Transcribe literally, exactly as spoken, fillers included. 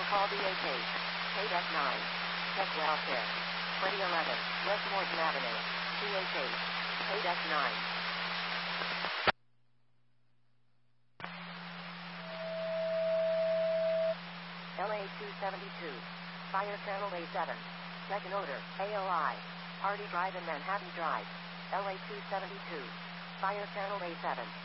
call B H eight. K F nine. Check welfare. twenty eleven. West Morton Avenue. C H eight. K F nine. L A two seventy-two. Fire channel A seven. Second order. A O I. Hardy Drive and Manhattan Drive. L A two seventy-two. Fire channel A seven.